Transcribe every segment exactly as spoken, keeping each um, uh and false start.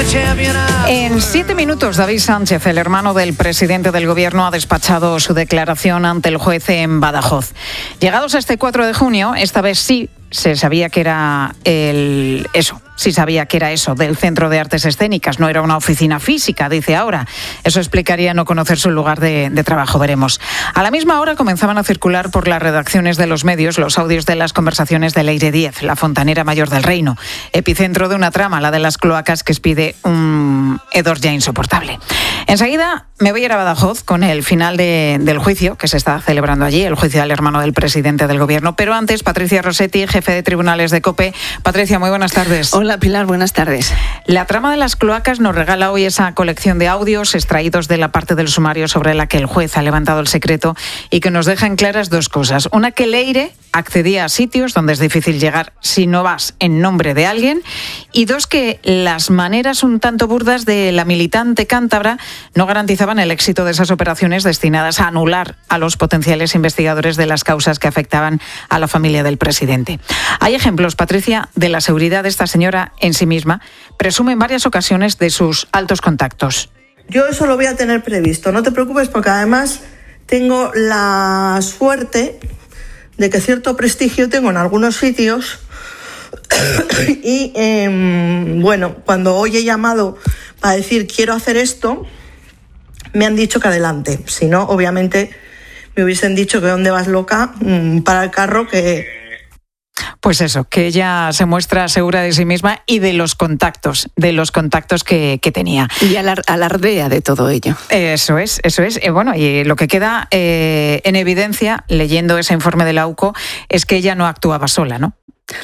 En siete minutos, David Sánchez, el hermano del presidente del Gobierno, ha despachado su declaración ante el juez en Badajoz. Llegados a este cuatro de junio, esta vez sí se sabía que era el eso, sí sabía que era eso, del Centro de Artes Escénicas, no era una oficina física, dice ahora. Eso explicaría no conocer su lugar de, de trabajo, veremos. A la misma hora comenzaban a circular por las redacciones de los medios los audios de las conversaciones de Leire Díez, la fontanera mayor del reino, epicentro de una trama, la de las cloacas, que expide un hedor ya insoportable. Enseguida me voy a ir a Badajoz con el final de, del juicio que se está celebrando allí, el juicio al hermano del presidente del Gobierno. Pero antes, Patricia Rossetti, jefe de tribunales de COPE. Patricia, muy buenas tardes. Hola Pilar, buenas tardes. La trama de las cloacas nos regala hoy esa colección de audios extraídos de la parte del sumario sobre la que el juez ha levantado el secreto y que nos dejan claras dos cosas. Una, que Leire accedía a sitios donde es difícil llegar si no vas en nombre de alguien. Y dos, que las maneras un tanto burdas de la militante cántabra no garantizaban el éxito de esas operaciones destinadas a anular a los potenciales investigadores de las causas que afectaban a la familia del presidente. Hay ejemplos, Patricia, de la seguridad de esta señora en sí misma. Presume en varias ocasiones de sus altos contactos. Yo eso lo voy a tener previsto, no te preocupes, porque además tengo la suerte de que cierto prestigio tengo en algunos sitios y eh, bueno, cuando hoy he llamado para decir quiero hacer esto, me han dicho que adelante. Si no, obviamente me hubiesen dicho que dónde vas, loca, para el carro, que... Pues eso, que ella se muestra segura de sí misma y de los contactos, de los contactos que, que tenía. Y alar, alardea de todo ello. Eso es, eso es. Eh, bueno, y lo que queda eh, en evidencia, leyendo ese informe de la U C O, es que ella no actuaba sola, ¿no?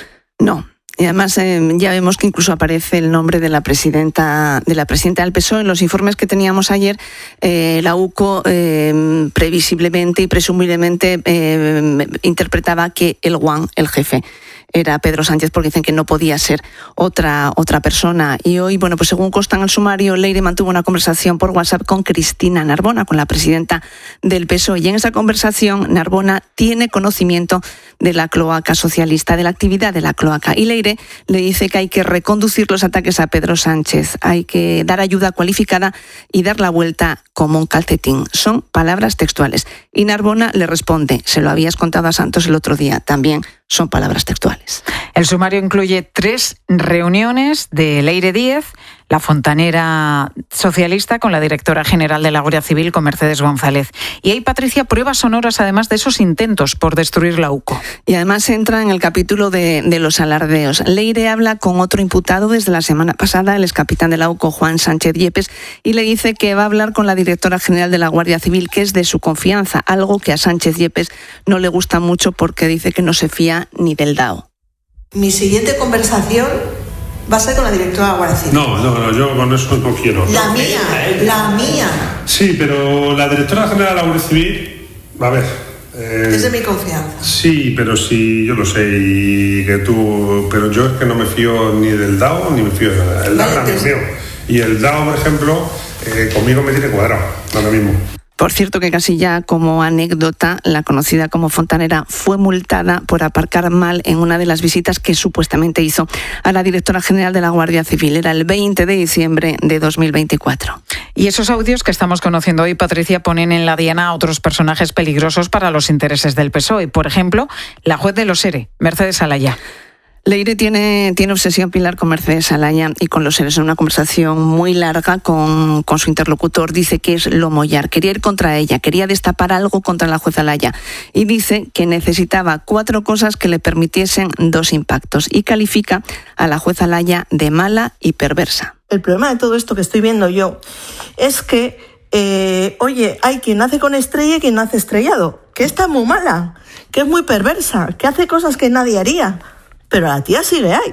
No. Y además eh, ya vemos que incluso aparece el nombre de la presidenta de la presidenta del P S O E. En los informes que teníamos ayer, eh, la U C O eh, previsiblemente y presumiblemente eh, interpretaba que el guan, el jefe, era Pedro Sánchez, porque dicen que no podía ser otra, otra persona. Y hoy, bueno, pues según consta en el sumario, Leire mantuvo una conversación por WhatsApp con Cristina Narbona, con la presidenta del P S O E. Y en esa conversación, Narbona tiene conocimiento de la cloaca socialista, de la actividad de la cloaca. Y Leire le dice que hay que reconducir los ataques a Pedro Sánchez, hay que dar ayuda cualificada y dar la vuelta como un calcetín. Son palabras textuales. Y Narbona le responde, se lo habías contado a Santos el otro día, también son palabras textuales. El sumario incluye tres reuniones de Leire Díez, la fontanera socialista, con la directora general de la Guardia Civil, con Mercedes González. Y hay, Patricia, pruebas sonoras además de esos intentos por destruir la U C O. Y además entra en el capítulo de, de los alardeos. Leire habla con otro imputado desde la semana pasada, el excapitán de la U C O, Juan Sánchez Yepes, y le dice que va a hablar con la directora general de la Guardia Civil, que es de su confianza, algo que a Sánchez Yepes no le gusta mucho porque dice que no se fía ni del D A O. Mi siguiente conversación va a ser con la directora de la Guardia Civil. No, no, no, yo con eso no quiero. La no. mía, la mía. Sí, pero la directora general de la Guardia Civil, a ver... Eh, es de mi confianza. Sí, pero sí, yo lo sé, y que tú... Pero yo es que no me fío ni del D A O, ni me fío de nada. El D A O Vale, no me fío. Y el D A O, por ejemplo, eh, conmigo me tiene cuadrado, ahora mismo. Por cierto, que casi ya como anécdota, la conocida como fontanera fue multada por aparcar mal en una de las visitas que supuestamente hizo a la directora general de la Guardia Civil. Era el veinte de diciembre de dos mil veinticuatro. Y esos audios que estamos conociendo hoy, Patricia, ponen en la diana a otros personajes peligrosos para los intereses del P S O E. Por ejemplo, la juez de los ERE, Mercedes Alaya. Leire tiene, tiene obsesión, Pilar, con Mercedes Alaya y con los seres. En una conversación muy larga con, con su interlocutor, dice que es Lomollar. Quería ir contra ella, quería destapar algo contra la jueza Alaya. Y dice que necesitaba cuatro cosas que le permitiesen dos impactos. Y califica a la jueza Alaya de mala y perversa. El problema de todo esto que estoy viendo yo es que, eh, oye, hay quien nace con estrella y quien nace estrellado. Que está muy mala, que es muy perversa, que hace cosas que nadie haría. Pero la tía sigue ahí.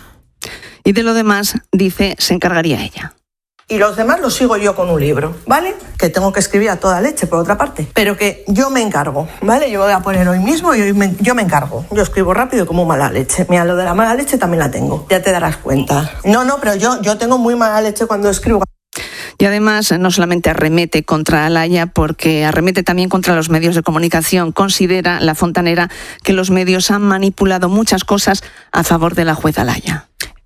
Y de lo demás, dice, se encargaría ella. Y los demás los sigo yo con un libro, ¿vale? Que tengo que escribir a toda leche, por otra parte. Pero que yo me encargo, ¿vale? Yo voy a poner hoy mismo y hoy me, yo me encargo. Yo escribo rápido como mala leche. Mira, lo de la mala leche también la tengo. Ya te darás cuenta. No, no, pero yo, yo tengo muy mala leche cuando escribo. Y además no solamente arremete contra Alaya, porque arremete también contra los medios de comunicación. Considera la fontanera que los medios han manipulado muchas cosas a favor de la jueza Alaya.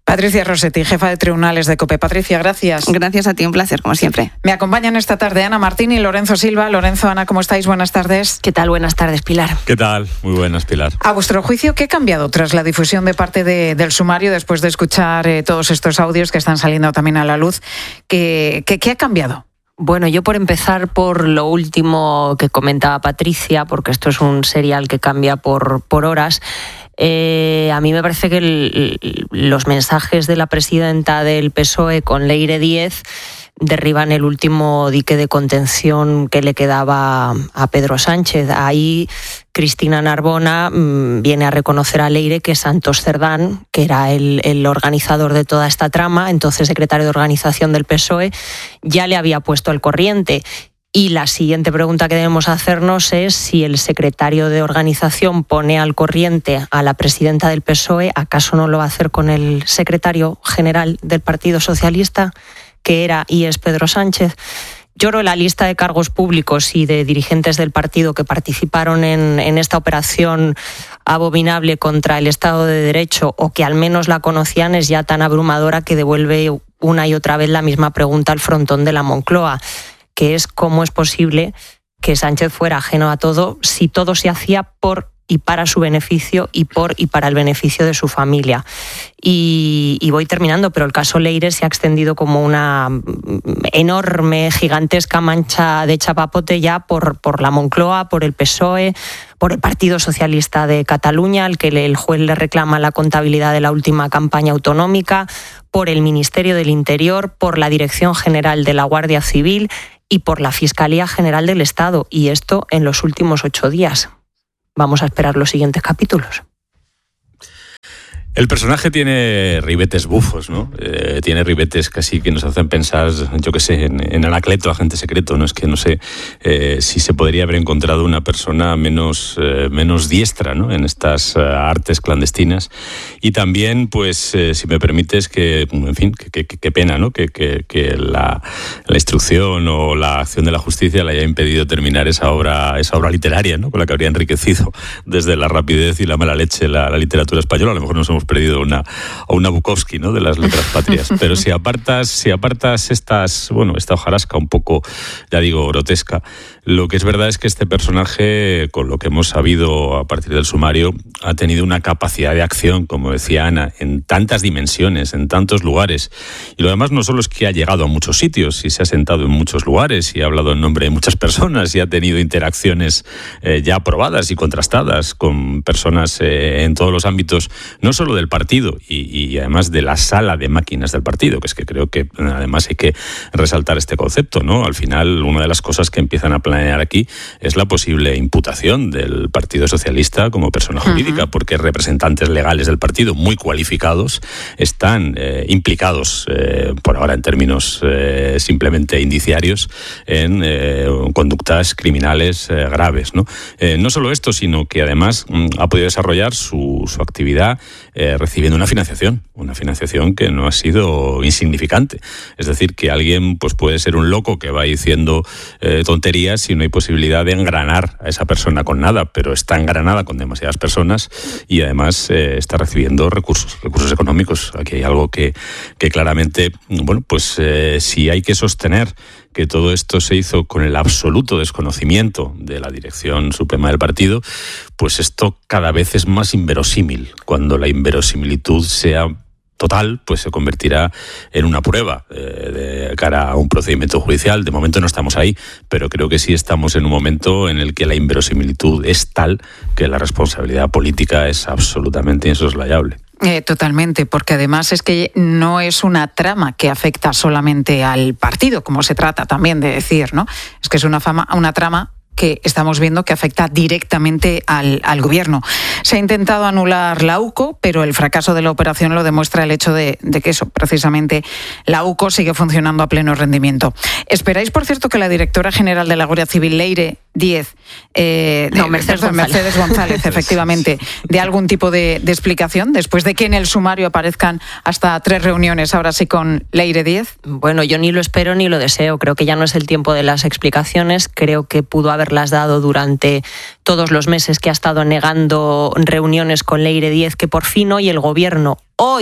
Patricia Rossetti, jefa de tribunales de COPE. Patricia, gracias. Gracias a ti, un placer, como siempre. Me acompañan esta tarde Ana Martín y Lorenzo Silva. Lorenzo, Ana, ¿cómo estáis? Buenas tardes. ¿Qué tal? Buenas tardes, Pilar. ¿Qué tal? Muy buenas, Pilar. A vuestro juicio, ¿qué ha cambiado tras la difusión de parte de, del sumario, después de escuchar eh, todos estos audios que están saliendo también a la luz? ¿Qué, qué, qué ha cambiado? Bueno, yo por empezar por lo último que comentaba Patricia, porque esto es un serial que cambia por, por horas. Eh, a mí me parece que el, los mensajes de la presidenta del P S O E con Leire Díez derriban el último dique de contención que le quedaba a Pedro Sánchez. Ahí Cristina Narbona mmm, viene a reconocer a Leire que Santos Cerdán, que era el, el organizador de toda esta trama, entonces secretario de organización del P S O E, ya le había puesto al corriente. Y la siguiente pregunta que debemos hacernos es si el secretario de organización pone al corriente a la presidenta del P S O E, ¿acaso no lo va a hacer con el secretario general del Partido Socialista, que era y es Pedro Sánchez? Yo creo que la lista de cargos públicos y de dirigentes del partido que participaron en, en esta operación abominable contra el Estado de Derecho, o que al menos la conocían, es ya tan abrumadora que devuelve una y otra vez la misma pregunta al frontón de la Moncloa, que es cómo es posible que Sánchez fuera ajeno a todo si todo se hacía por y para su beneficio y por y para el beneficio de su familia. Y, y voy terminando, pero el caso Leire se ha extendido como una enorme, gigantesca mancha de chapapote ya por, por la Moncloa, por el P S O E, por el Partido Socialista de Cataluña, al que el juez le reclama la contabilidad de la última campaña autonómica, por el Ministerio del Interior, por la Dirección General de la Guardia Civil y por la Fiscalía General del Estado. Y esto en los últimos ocho días. Vamos a esperar los siguientes capítulos. El personaje tiene ribetes bufos, ¿no? Eh, tiene ribetes casi que nos hacen pensar, yo qué sé, en, en Anacleto, agente secreto, ¿no? Es que no sé eh, si se podría haber encontrado una persona menos, eh, menos diestra, ¿no? En estas uh, artes clandestinas. Y también, pues, eh, si me permites, que, en fin, qué que, que pena, ¿no? Que, que, que la, la instrucción o la acción de la justicia le haya impedido terminar esa obra, esa obra literaria, ¿no? Con la que habría enriquecido desde la rapidez y la mala leche la, la literatura española. A lo mejor nos hemos perdido una, a una Bukowski, ¿no? De las letras patrias. Pero si apartas, si apartas estas, bueno, esta hojarasca un poco, ya digo, grotesca, lo que es verdad es que este personaje, con lo que hemos sabido a partir del sumario, ha tenido una capacidad de acción, como decía Ana, en tantas dimensiones, en tantos lugares. Y lo demás no solo es que ha llegado a muchos sitios y se ha sentado en muchos lugares y ha hablado en nombre de muchas personas y ha tenido interacciones eh, ya aprobadas y contrastadas con personas eh, en todos los ámbitos, no solo del partido y, y además de la sala de máquinas del partido, que es que creo que además hay que resaltar este concepto, ¿no? Al final, una de las cosas que empiezan a planear aquí es la posible imputación del Partido Socialista como persona jurídica, uh-huh. porque representantes legales del partido muy cualificados están eh, implicados, eh, por ahora en términos eh, simplemente indiciarios, en eh, conductas criminales eh, graves, ¿no? Eh, no solo esto, sino que además mm, ha podido desarrollar su, su actividad eh, recibiendo una financiación, una financiación que no ha sido insignificante. Es decir, que alguien pues puede ser un loco que va diciendo eh, tonterías y no hay posibilidad de engranar a esa persona con nada, pero está engranada con demasiadas personas y además eh, está recibiendo recursos, recursos económicos. Aquí hay algo que, que claramente, bueno, pues eh, si hay que sostener que todo esto se hizo con el absoluto desconocimiento de la dirección suprema del partido, pues esto cada vez es más inverosímil. Cuando la inverosimilitud sea total, pues se convertirá en una prueba eh, de cara a un procedimiento judicial. De momento no estamos ahí, pero creo que sí estamos en un momento en el que la inverosimilitud es tal que la responsabilidad política es absolutamente insoslayable. Eh, totalmente, porque además es que no es una trama que afecta solamente al partido, como se trata también de decir, ¿no? Es que es una, fama, una trama que estamos viendo que afecta directamente al, al gobierno. Se ha intentado anular la U C O, pero el fracaso de la operación lo demuestra el hecho de, de que eso, precisamente, la U C O sigue funcionando a pleno rendimiento. ¿Esperáis, por cierto, que la directora general de la Guardia Civil, Leire Díez, eh, no, de, Mercedes, perdón, González. Mercedes González, efectivamente, de algún tipo de, de explicación, después de que en el sumario aparezcan hasta tres reuniones, ahora sí con Leire Díez? Bueno, yo ni lo espero ni lo deseo. Creo que ya no es el tiempo de las explicaciones. Creo que pudo haberlas dado durante todos los meses que ha estado negando reuniones con Leire Díez, que por fin hoy el gobierno, hoy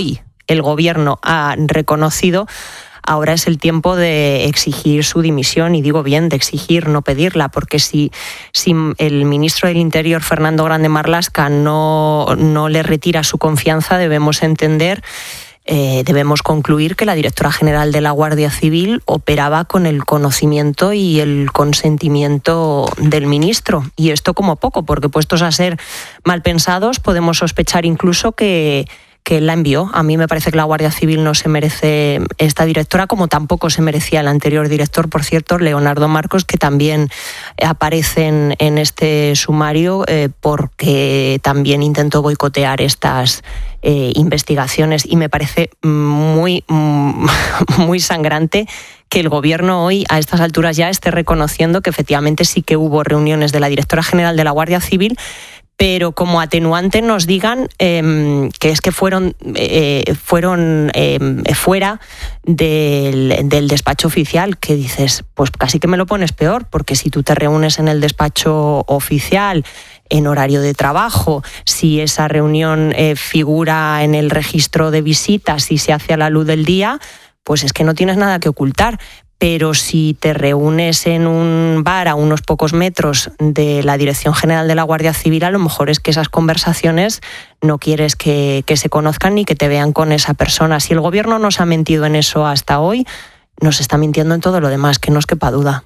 el Gobierno ha reconocido, ahora es el tiempo de exigir su dimisión, y digo bien, de exigir, no pedirla, porque si, si el ministro del Interior, Fernando Grande Marlaska, no, no le retira su confianza, debemos entender, eh, debemos concluir que la directora general de la Guardia Civil operaba con el conocimiento y el consentimiento del ministro. Y esto como poco, porque puestos a ser mal pensados, podemos sospechar incluso que que la envió. A mí me parece que la Guardia Civil no se merece esta directora, como tampoco se merecía el anterior director, por cierto, Leonardo Marcos, que también aparece en, en este sumario eh, porque también intentó boicotear estas eh, investigaciones, y me parece muy, muy sangrante que el Gobierno hoy, a estas alturas, ya esté reconociendo que efectivamente sí que hubo reuniones de la directora general de la Guardia Civil, pero como atenuante nos digan eh, que es que fueron, eh, fueron eh, fuera del, del despacho oficial, que dices, pues casi que me lo pones peor, porque si tú te reúnes en el despacho oficial en horario de trabajo, si esa reunión eh, figura en el registro de visitas y se hace a la luz del día, pues es que no tienes nada que ocultar. Pero si te reúnes en un bar a unos pocos metros de la Dirección General de la Guardia Civil, a lo mejor es que esas conversaciones no quieres que, que se conozcan ni que te vean con esa persona. Si el Gobierno nos ha mentido en eso hasta hoy, nos está mintiendo en todo lo demás, que no os quepa duda.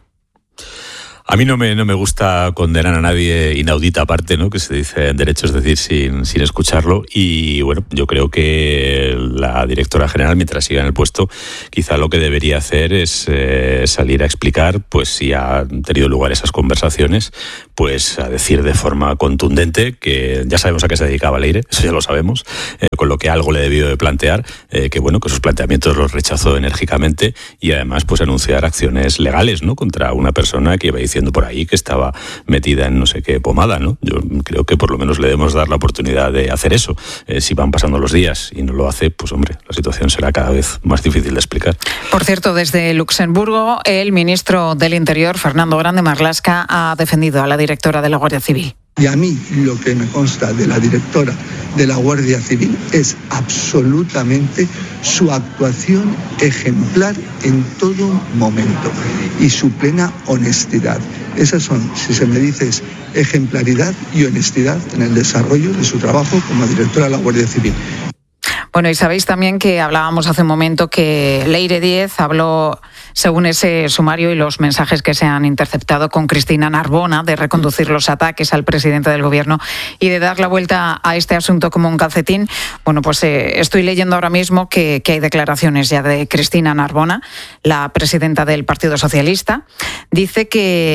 A mí no me, no me gusta condenar a nadie inaudita aparte, ¿no?, que se dice en derecho, es decir, sin, sin escucharlo. Y bueno, yo creo que la directora general, mientras siga en el puesto, quizá lo que debería hacer es eh, salir a explicar, pues si han tenido lugar esas conversaciones, pues a decir de forma contundente que ya sabemos a qué se dedicaba Leire, eso ya lo sabemos, eh, con lo que algo le debió de plantear, eh, que bueno, que sus planteamientos los rechazó enérgicamente, y además pues anunciar acciones legales, ¿no?, contra una persona que iba diciendo por ahí que estaba metida en no sé qué pomada, ¿no? Yo creo que por lo menos le debemos dar la oportunidad de hacer eso. Eh, si van pasando los días y no lo hace, pues hombre, la situación será cada vez más difícil de explicar. Por cierto, desde Luxemburgo, el ministro del Interior, Fernando Grande Marlaska, ha defendido a la directora de la Guardia Civil. Y a mí lo que me consta de la directora de la Guardia Civil es absolutamente su actuación ejemplar en todo momento y su plena honestidad. Esas son, si se me dice, es ejemplaridad y honestidad en el desarrollo de su trabajo como directora de la Guardia Civil. Bueno, y sabéis también que hablábamos hace un momento que Leire Díez habló, según ese sumario y los mensajes que se han interceptado, con Cristina Narbona, de reconducir los ataques al presidente del Gobierno y de dar la vuelta a este asunto como un calcetín. Bueno, pues eh, estoy leyendo ahora mismo que, que hay declaraciones ya de Cristina Narbona, la presidenta del Partido Socialista. Dice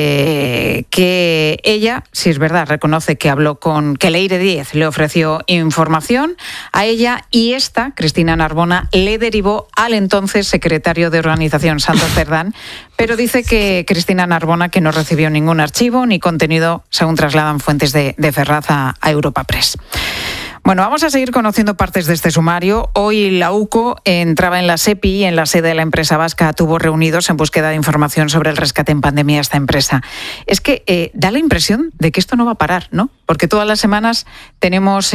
que, que ella, si es verdad, reconoce que habló con, que Leire Díez le ofreció información a ella, y esta, Cristina Narbona, le derivó al entonces secretario de Organización, Santos Cerdán, pero dice que Cristina Narbona que no recibió ningún archivo ni contenido, según trasladan fuentes de, de Ferraz a, a Europa Press. Bueno, vamos a seguir conociendo partes de este sumario. Hoy la U C O entraba en la SEPI y en la sede de la empresa vasca tuvo reunidos en búsqueda de información sobre el rescate en pandemia a esta empresa. Es que eh, da la impresión de que esto no va a parar, ¿no? Porque todas las semanas tenemos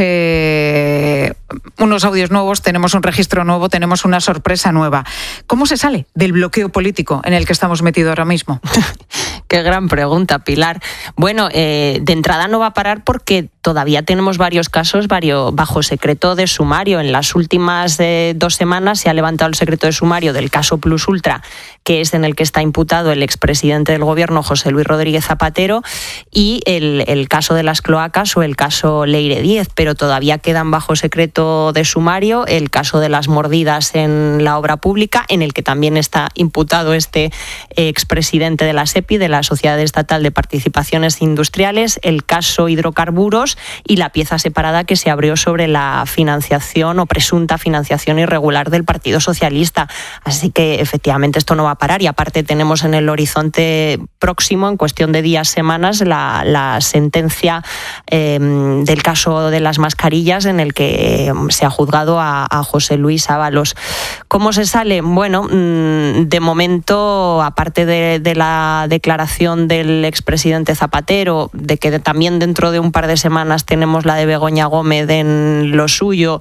eh, unos audios nuevos, tenemos un registro nuevo, tenemos una sorpresa nueva. ¿Cómo se sale del bloqueo político en el que estamos metidos ahora mismo? Qué gran pregunta, Pilar. Bueno, eh, de entrada no va a parar porque todavía tenemos varios casos varios, bajo secreto de sumario. En las últimas eh, dos semanas se ha levantado el secreto de sumario del caso Plus Ultra, que es en el que está imputado el expresidente del Gobierno, José Luis Rodríguez Zapatero, y el, el caso de las cloacas o el caso Leire Díez, pero todavía quedan bajo secreto de sumario el caso de las mordidas en la obra pública, en el que también está imputado este expresidente de la SEPI, de la Sociedad Estatal de Participaciones Industriales, el caso hidrocarburos y la pieza separada que se abrió sobre la financiación o presunta financiación irregular del Partido Socialista. Así que efectivamente esto no va a parar, y aparte tenemos en el horizonte próximo, en cuestión de días, semanas, la, la sentencia eh, del caso de las mascarillas, en el que se ha juzgado a, a José Luis Ábalos. ¿Cómo se sale? Bueno, de momento, aparte de, de la declaración del expresidente Zapatero, de que también dentro de un par de semanas tenemos la de Begoña Gómez en lo suyo,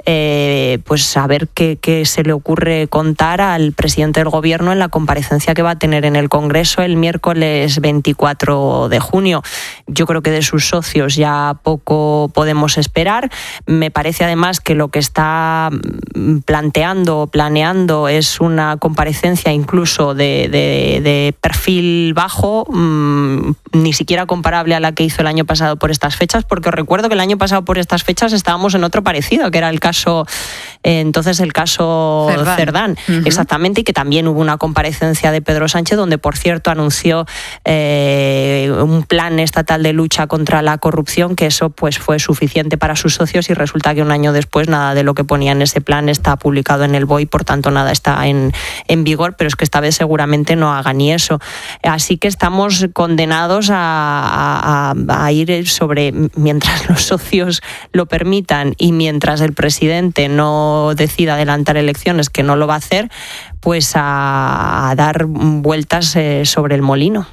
eh, pues a ver qué, qué se le ocurre contar al presidente del Gobierno en la comparecencia que va a tener en el Congreso el miércoles veinticuatro de junio. Yo creo que de sus socios ya poco podemos esperar. Me parece además que lo que está planteando, planeando es una comparecencia incluso de, de, de perfil bajo, mmm, ni siquiera comparable a la que hizo el año pasado por estas fechas, porque os recuerdo que el año pasado por estas fechas estábamos en otro parecido, que era el caso, eh, entonces el caso Cerdán, Cerdán. Uh-huh. Exactamente, y que también hubo una comparecencia de Pedro Sánchez, donde por cierto anunció eh, un plan estatal de lucha contra la corrupción, que eso pues fue suficiente para sus socios, y resulta que un año después nada de lo que ponía en ese plan está publicado en el B O E, por tanto nada está en, en vigor, pero es que esta vez seguramente no haga ni eso. Así que estamos condenados a, a, a ir sobre, mientras los socios lo permitan y mientras el presidente no decida adelantar elecciones, que no lo va a hacer, pues a, a dar vueltas eh, sobre el molino.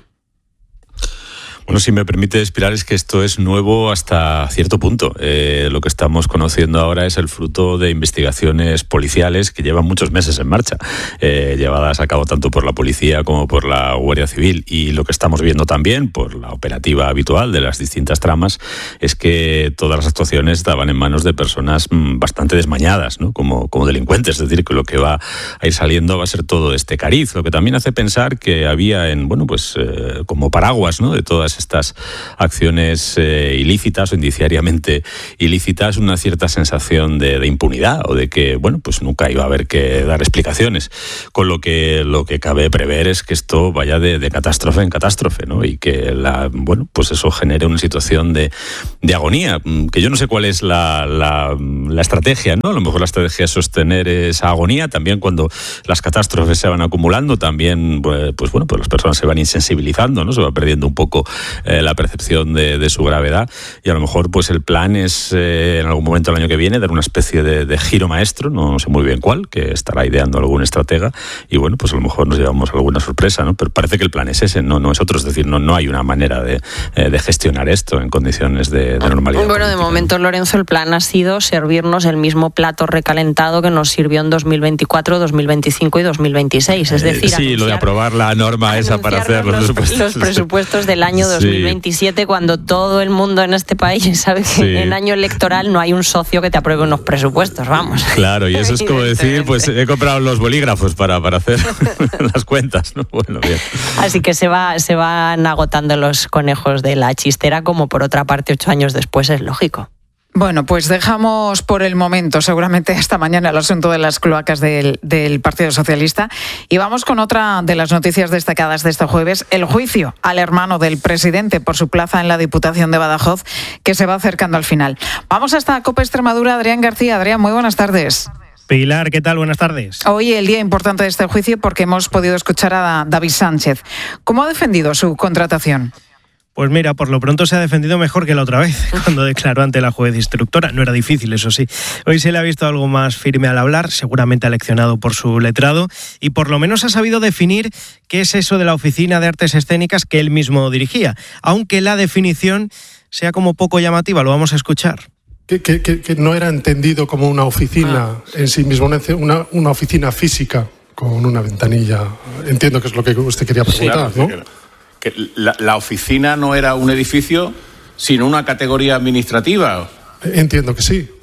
Bueno, si me permite, Pilar, es que esto es nuevo hasta cierto punto. Eh, lo que estamos conociendo ahora es el fruto de investigaciones policiales que llevan muchos meses en marcha, eh, llevadas a cabo tanto por la policía como por la Guardia Civil. Y lo que estamos viendo también por la operativa habitual de las distintas tramas es que todas las actuaciones estaban en manos de personas bastante desmañadas, ¿no? como, como delincuentes. Es decir, que lo que va a ir saliendo va a ser todo este cariz, lo que también hace pensar que había en, bueno, pues eh, como paraguas, ¿no?, de todas estas acciones eh, ilícitas o indiciariamente ilícitas, una cierta sensación de, de impunidad, o de que, bueno, pues nunca iba a haber que dar explicaciones, con lo que lo que cabe prever es que esto vaya de, de catástrofe en catástrofe, ¿no? Y que la, bueno, pues eso genere una situación de, de agonía, que yo no sé cuál es la, la, la estrategia, ¿no? A lo mejor la estrategia es sostener esa agonía, también cuando las catástrofes se van acumulando, también, pues bueno, pues las personas se van insensibilizando, ¿no? Se va perdiendo un poco Eh, la percepción de, de su gravedad, y a lo mejor pues el plan es eh, en algún momento del año que viene dar una especie de, de giro maestro, no sé muy bien cuál, que estará ideando algún estratega, y bueno, pues a lo mejor nos llevamos alguna sorpresa, ¿no? Pero parece que el plan es ese, no, no es otro, es decir, no, no hay una manera de, eh, de gestionar esto en condiciones de, de normalidad. Bueno, política, de momento, ¿no? Lorenzo, el plan ha sido servirnos el mismo plato recalentado que nos sirvió en dos mil veinticuatro, dos mil veinticinco y dos mil veintiséis, es decir, eh, sí, lo de aprobar la norma esa para hacer los, los presupuestos, los presupuestos del año dos mil veintisiete, sí. Cuando todo el mundo en este país sabe que sí. En año electoral no hay un socio que te apruebe unos presupuestos, vamos. Claro, y eso es como decir, pues he comprado los bolígrafos para, para hacer las cuentas, ¿no? Bueno, bien. Así que se va, se van agotando los conejos de la chistera, como por otra parte ocho años después es lógico. Bueno, pues dejamos por el momento, seguramente esta mañana, el asunto de las cloacas del, del Partido Socialista, y vamos con otra de las noticias destacadas de este jueves, el juicio al hermano del presidente por su plaza en la Diputación de Badajoz, que se va acercando al final. Vamos hasta COPE Extremadura, Adrián García. Adrián, muy buenas tardes. Pilar, ¿qué tal? Buenas tardes. Hoy el día importante de este juicio porque hemos podido escuchar a David Sánchez. ¿Cómo ha defendido su contratación? Pues mira, por lo pronto se ha defendido mejor que la otra vez, cuando declaró ante la juez instructora. No era difícil, eso sí. Hoy se le ha visto algo más firme al hablar, seguramente aleccionado por su letrado, y por lo menos ha sabido definir qué es eso de la Oficina de Artes Escénicas que él mismo dirigía, aunque la definición sea como poco llamativa, lo vamos a escuchar. Que, que, que no era entendido como una oficina ah. en sí mismo, una, una oficina física con una ventanilla. Entiendo que es lo que usted quería preguntar, sí, claro, ¿no? Que la, la oficina no era un edificio, sino una categoría administrativa. Entiendo que sí.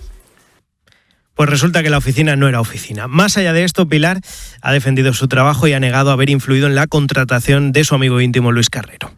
Pues resulta que la oficina no era oficina. Más allá de esto, Pilar ha defendido su trabajo y ha negado haber influido en la contratación de su amigo íntimo Luis Carrero.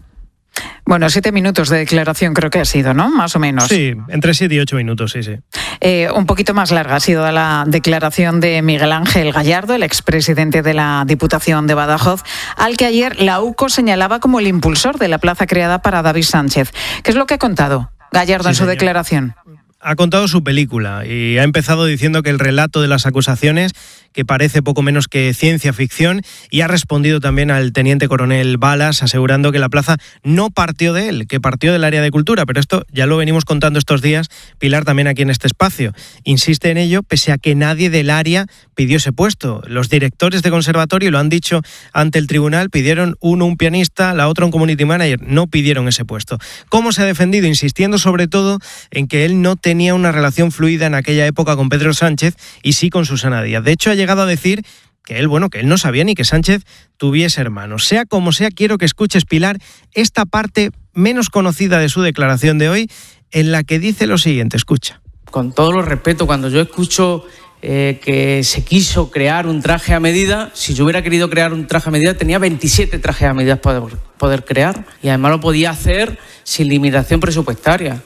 Bueno, siete minutos de declaración creo que ha sido, ¿no? Más o menos. Sí, entre siete y ocho minutos, sí, sí. Eh, un poquito más larga ha sido la declaración de Miguel Ángel Gallardo, el expresidente de la Diputación de Badajoz, al que ayer la U C O señalaba como el impulsor de la plaza creada para David Sánchez. ¿Qué es lo que ha contado Gallardo sí, en su señor. declaración? Ha contado su película y ha empezado diciendo que el relato de las acusaciones, que parece poco menos que ciencia ficción, y ha respondido también al teniente coronel Balas asegurando que la plaza no partió de él, que partió del área de cultura, pero esto ya lo venimos contando estos días, Pilar, también aquí en este espacio. Insiste en ello pese a que nadie del área pidió ese puesto. Los directores de conservatorio lo han dicho ante el tribunal, pidieron uno un pianista, la otra un community manager, no pidieron ese puesto. ¿Cómo se ha defendido? Insistiendo sobre todo en que él no tenía tenía una relación fluida en aquella época con Pedro Sánchez y sí con Susana Díaz. De hecho, ha llegado a decir que él, bueno, que él no sabía ni que Sánchez tuviese hermanos. Sea como sea, quiero que escuches, Pilar, esta parte menos conocida de su declaración de hoy, en la que dice lo siguiente, escucha. Con todo los respeto, cuando yo escucho eh, que se quiso crear un traje a medida, si yo hubiera querido crear un traje a medida, tenía veintisiete trajes a medida para poder, poder crear, y además lo podía hacer sin limitación presupuestaria.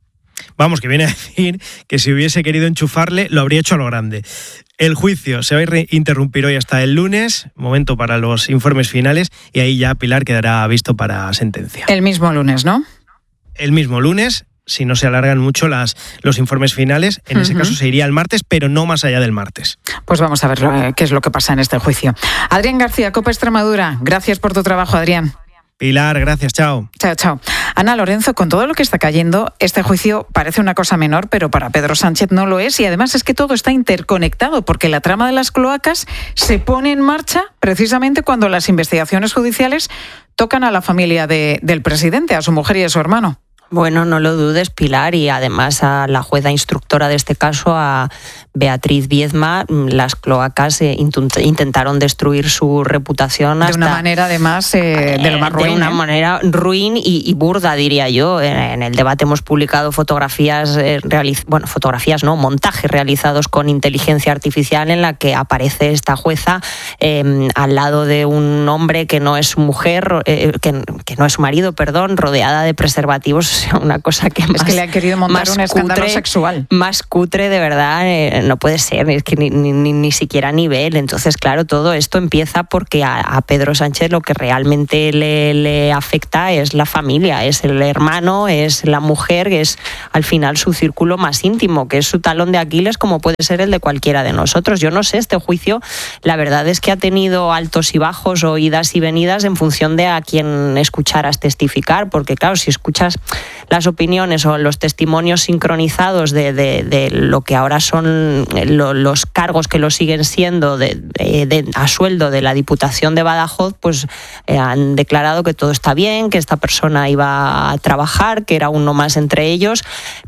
Vamos, que viene a decir que si hubiese querido enchufarle, lo habría hecho a lo grande. El juicio se va a interrumpir hoy hasta el lunes, momento para los informes finales, y ahí ya Pilar quedará visto para sentencia. El mismo lunes, ¿no? El mismo lunes, si no se alargan mucho las, los informes finales, en uh-huh. ese caso se iría el martes, pero no más allá del martes. Pues vamos a ver lo, qué es lo que pasa en este juicio. Adrián García, COPE Extremadura, gracias por tu trabajo, Adrián. Pilar, gracias, chao. Chao, chao. Ana Lorenzo, con todo lo que está cayendo, este juicio parece una cosa menor, pero para Pedro Sánchez no lo es, y además es que todo está interconectado, porque la trama de las cloacas se pone en marcha precisamente cuando las investigaciones judiciales tocan a la familia de, del presidente, a su mujer y a su hermano. Bueno, no lo dudes, Pilar, y además a la jueza instructora de este caso, a Beatriz Viezma, las cloacas eh, intentaron destruir su reputación hasta, de una manera además eh, de lo más ruin. De una ¿eh? manera ruin y, y burda, diría yo. En, en el debate hemos publicado fotografías, eh, realiz- bueno, fotografías no, montajes realizados con inteligencia artificial en la que aparece esta jueza eh, al lado de un hombre que no es su mujer, eh, que, que no es su marido, perdón, rodeada de preservativos. O sea, una cosa que más, es que le han querido montar un escándalo cutre, sexual. Más cutre, de verdad, eh, no puede ser, es que ni, ni, ni siquiera a nivel. Entonces, claro, todo esto empieza porque a, a Pedro Sánchez lo que realmente le, le afecta es la familia, es el hermano, es la mujer, es al final su círculo más íntimo, que es su talón de Aquiles, como puede ser el de cualquiera de nosotros. Yo no sé, este juicio, la verdad es que ha tenido altos y bajos o idas y venidas en función de a quién escucharas testificar, porque claro, si escuchas las opiniones o los testimonios sincronizados de, de, de lo que ahora son lo, los cargos que lo siguen siendo de, de, de, a sueldo de la Diputación de Badajoz, pues eh, han declarado que todo está bien, que esta persona iba a trabajar, que era uno más entre ellos.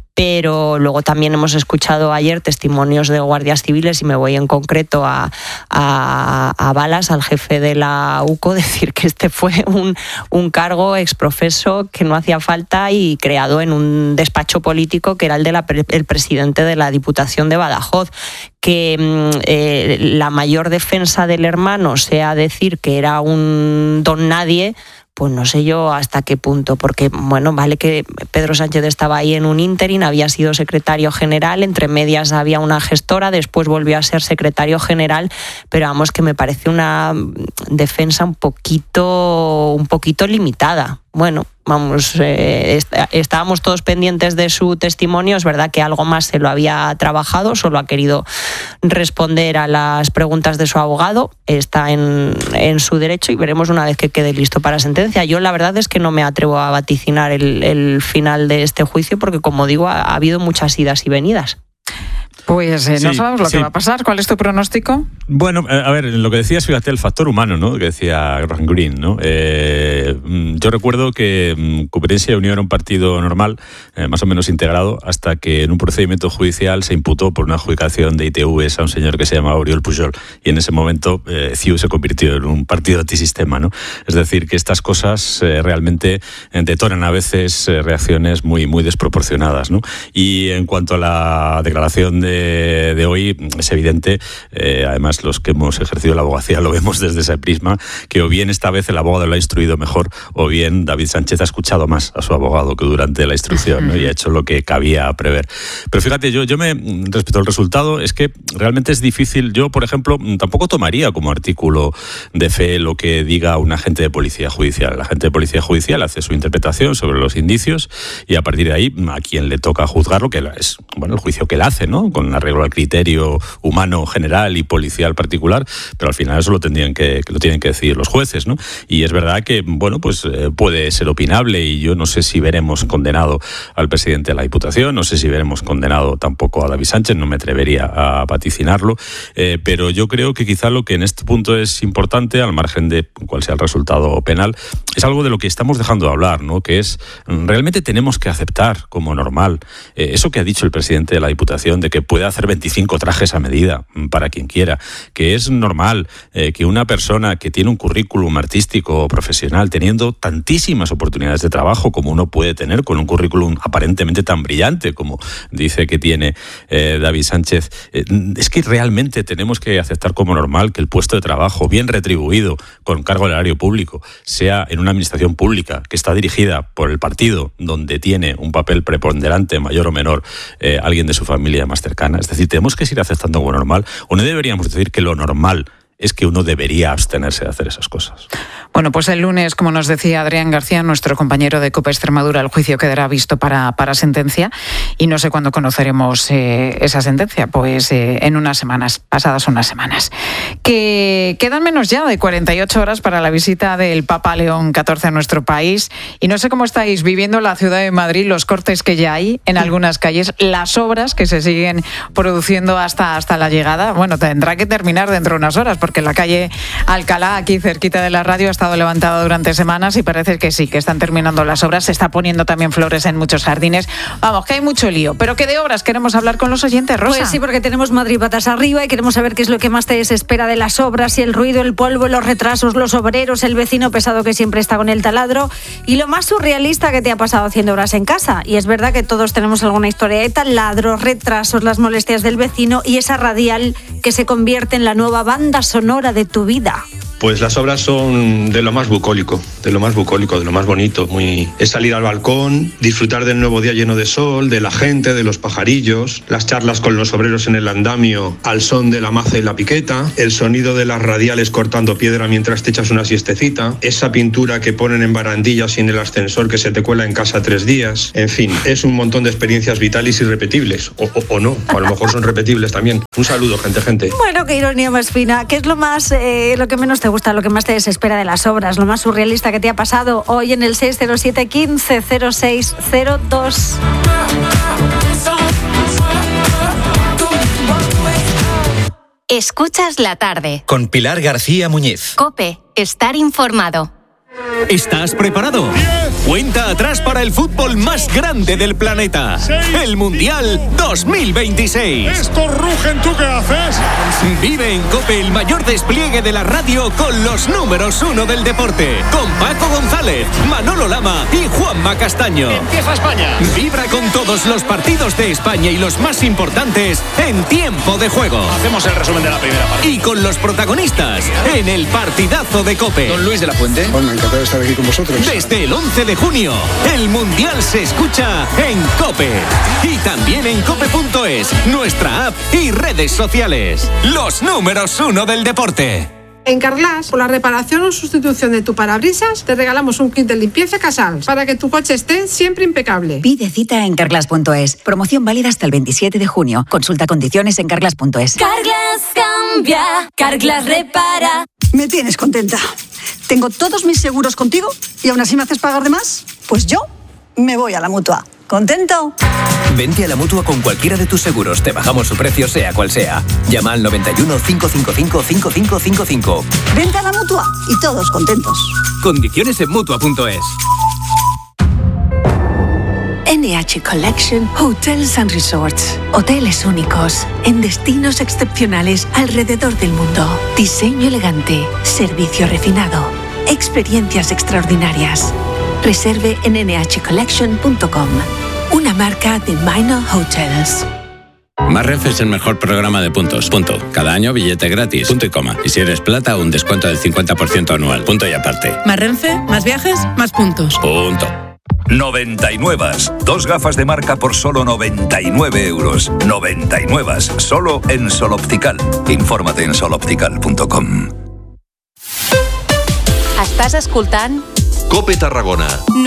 Pero luego también hemos escuchado ayer testimonios de guardias civiles, y me voy en concreto a, a, a Balas, al jefe de la U C O, decir que este fue un, un cargo exprofeso que no hacía falta y creado en un despacho político que era el del de presidente de la Diputación de Badajoz. Que eh, la mayor defensa del hermano sea decir que era un don nadie, pues no sé yo hasta qué punto, porque bueno, vale que Pedro Sánchez estaba ahí en un ínterin, había sido secretario general, entre medias había una gestora, después volvió a ser secretario general, pero vamos, que me parece una defensa un poquito, un poquito limitada. Bueno, vamos, eh, est- estábamos todos pendientes de su testimonio. Es verdad que algo más se lo había trabajado, solo ha querido responder a las preguntas de su abogado. Está en, en su derecho y veremos una vez que quede listo para sentencia. Yo la verdad es que no me atrevo a vaticinar el, el final de este juicio porque, como digo, ha, ha habido muchas idas y venidas. Pues eh, no sí, sabemos lo sí. que va a pasar. ¿Cuál es tu pronóstico? Bueno, a ver, lo que decías, fíjate, el factor humano, ¿no? Que decía Graham Greene, ¿no? Eh, yo recuerdo que Convergencia y Unió era un partido normal, eh, más o menos integrado, hasta que en un procedimiento judicial se imputó por una adjudicación de I T Vs a un señor que se llamaba Oriol Pujol, y en ese momento eh, C I U se convirtió en un partido antisistema, ¿no? Es decir, que estas cosas eh, realmente detonan a veces eh, reacciones muy, muy desproporcionadas, ¿no? Y en cuanto a la declaración de de hoy, es evidente, eh, además los que hemos ejercido la abogacía lo vemos desde ese prisma, que o bien esta vez el abogado lo ha instruido mejor, o bien David Sánchez ha escuchado más a su abogado que durante la instrucción, ¿no? Y ha hecho lo que cabía prever. Pero fíjate, yo, yo me, respecto al resultado, es que realmente es difícil. Yo, por ejemplo, tampoco tomaría como artículo de fe lo que diga un agente de policía judicial. El agente de policía judicial hace su interpretación sobre los indicios y a partir de ahí a quien le toca juzgarlo, que es bueno el juicio que él hace, ¿no? Con arreglo al criterio humano general y policial particular, pero al final eso lo tendrían que, que lo tienen que decidir los jueces, ¿no? Y es verdad que, bueno, pues eh, puede ser opinable, y yo no sé si veremos condenado al presidente de la Diputación, no sé si veremos condenado tampoco a David Sánchez, no me atrevería a vaticinarlo, eh, pero yo creo que quizá lo que en este punto es importante, al margen de cuál sea el resultado penal, es algo de lo que estamos dejando de hablar, ¿no? Que es, realmente tenemos que aceptar como normal eh, eso que ha dicho el presidente de la Diputación, de que puede hacer veinticinco trajes a medida para quien quiera, que es normal eh, que una persona que tiene un currículum artístico o profesional, teniendo tantísimas oportunidades de trabajo como uno puede tener con un currículum aparentemente tan brillante como dice que tiene eh, David Sánchez, eh, es que realmente tenemos que aceptar como normal que el puesto de trabajo bien retribuido con cargo al erario público sea en una administración pública que está dirigida por el partido donde tiene un papel preponderante, mayor o menor, eh, alguien de su familia más cercana. Es decir, tenemos que seguir aceptando como normal, o no deberíamos decir que lo normal es que uno debería abstenerse de hacer esas cosas. Bueno, pues el lunes, como nos decía Adrián García, nuestro compañero de COPE Extremadura, el juicio quedará visto para, para sentencia, y no sé cuándo conoceremos eh, esa sentencia, pues eh, en unas semanas, pasadas unas semanas. Que quedan menos ya de cuarenta y ocho horas para la visita del Papa León catorce a nuestro país, y no sé cómo estáis viviendo la ciudad de Madrid, los cortes que ya hay en algunas calles, las obras que se siguen produciendo hasta, hasta la llegada. Bueno, tendrá que terminar dentro de unas horas, porque la calle Alcalá, aquí cerquita de la radio, ha estado levantada durante semanas y parece que sí, que están terminando las obras. Se está poniendo también flores en muchos jardines. Vamos, que hay mucho lío. Pero que de obras queremos hablar con los oyentes, Rosa. Pues sí, porque tenemos Madrid patas arriba y queremos saber qué es lo que más te desespera de las obras, y el ruido, el polvo, los retrasos, los obreros, el vecino pesado que siempre está con el taladro, y lo más surrealista que te ha pasado haciendo obras en casa. Y es verdad que todos tenemos alguna historia de taladros, retrasos, las molestias del vecino y esa radial que se convierte en la nueva banda sonora de tu vida. Pues las obras son de lo más bucólico, de lo más bucólico, de lo más bonito. Muy... Es salir al balcón, disfrutar del nuevo día lleno de sol, de la gente, de los pajarillos, las charlas con los obreros en el andamio al son de la maza y la piqueta, el sonido de las radiales cortando piedra mientras te echas una siestecita, esa pintura que ponen en barandillas y en el ascensor que se te cuela en casa tres días. En fin, es un montón de experiencias vitales irrepetibles, o, o, o no, o a lo mejor son repetibles también. Un saludo, gente, gente. Bueno, qué ironía más fina. ¿Qué es lo más, eh, lo que menos te gusta, lo que más te desespera de las obras, lo más surrealista que te ha pasado hoy en el seis cero siete, quince cero seis cero dos? Escuchas la tarde. Con Pilar García Muñiz. COPE, estar informado. ¿Estás preparado? Cuenta atrás para el fútbol más grande del planeta. seis, el Mundial dos mil veintiséis. Estos rugen, ¿tú qué haces? Vive en COPE el mayor despliegue de la radio con los números uno del deporte. Con Paco González, Manolo Lama y Juanma Castaño. Empieza España. Vibra con todos los partidos de España y los más importantes en tiempo de juego. Hacemos el resumen de la primera parte. Y con los protagonistas en el partidazo de COPE. Don Luis de la Fuente. Bueno, encantado de estar aquí con vosotros. Desde el once de junio, el Mundial se escucha en COPE. Y también en cope punto es, nuestra app y redes sociales. Los números uno del deporte. En Carglass, por la reparación o sustitución de tu parabrisas, te regalamos un kit de limpieza Casals para que tu coche esté siempre impecable. Pide cita en carglass punto es. Promoción válida hasta el veintisiete de junio. Consulta condiciones en carglass punto es. Carglass cambia, Carglass repara. Me tienes contenta. Tengo todos mis seguros contigo y aún así me haces pagar de más. Pues yo me voy a la Mutua. ¿Contento? Vente a la Mutua con cualquiera de tus seguros. Te bajamos su precio, sea cual sea. Llama al noventa y uno, cinco cinco cinco, cinco cinco cinco cinco. Vente a la Mutua y todos contentos. Condiciones en mutua punto es. N H Collection Hotels and Resorts. Hoteles únicos en destinos excepcionales alrededor del mundo. Diseño elegante, servicio refinado, experiencias extraordinarias. Reserve en ene hache collection punto com. Una marca de Minor Hotels. Más Renfe es el mejor programa de puntos. Punto. Cada año billete gratis. Punto y coma. Y si eres plata, un descuento del cincuenta por ciento anual. Punto y aparte. Más Renfe, más viajes, más puntos. Punto. noventa y nueve. Dos gafas de marca por solo noventa y nueve euros. noventa y nueve. Solo en Sol Optical. Infórmate en sol optical punto com. Estàs escoltant COPE Tarragona.